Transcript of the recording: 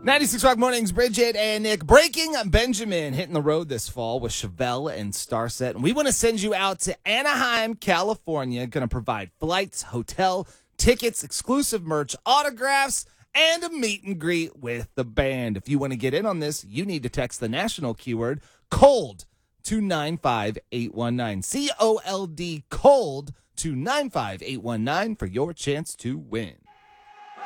96 Rock Mornings, Bridget and Nick. Breaking Benjamin hitting the road this fall with Chevelle and Starset. And we want to send you out to Anaheim, California. Going to provide flights, hotel, tickets, exclusive merch, autographs, and a meet and greet with the band. If you want to get in on this, you need to text the national keyword COLD to 95819. COLD, COLD to 95819 for your chance to win.